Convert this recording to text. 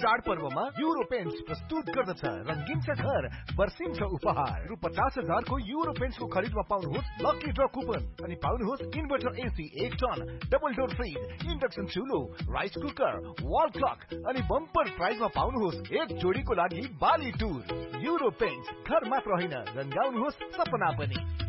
चाडपर्वमा euro paints प्रस्तुत गर्दछ रंगीन छ घर वर्षिन्छ उपहार। रु 50,000 को युरो पेन्ट्स को खरिदमा पाउनुहोस् लकी ड्र कुपन अनि पाउनुहोस् inverter AC 1 ton, double door fridge, induction चुलो, rice cooker, wall clock अनि बम्पर प्राइजमा पाउनुहोस् एक जोडीको लागि बाली टुर। युरो पेन्ट्स घर मात्र होइन रंगाउनुहोस् सपना पनि।